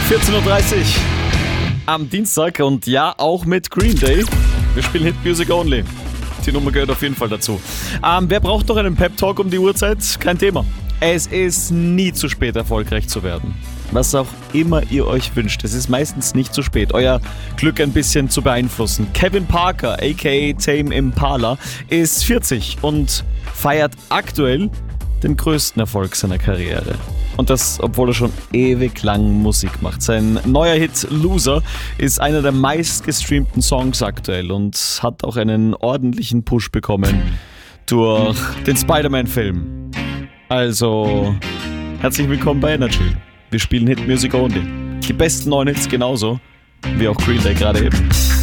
14.30 Uhr am Dienstag und ja, auch mit Green Day. Wir spielen Hit Music Only. Die Nummer gehört auf jeden Fall dazu. Wer braucht noch einen Pep-Talk um die Uhrzeit? Kein Thema. Es ist nie zu spät, erfolgreich zu werden. Was auch immer ihr euch wünscht, es ist meistens nicht zu spät, euer Glück ein bisschen zu beeinflussen. Kevin Parker, aka Tame Impala, ist 40 und feiert aktuell den größten Erfolg seiner Karriere. Und das, obwohl er schon ewig lang Musik macht. Sein neuer Hit Loser ist einer der meistgestreamten Songs aktuell und hat auch einen ordentlichen Push bekommen durch den Spider-Man-Film. Also, herzlich willkommen bei Energy. Wir spielen Hit Music Only. Die besten neuen Hits genauso, wie auch Green Day gerade eben.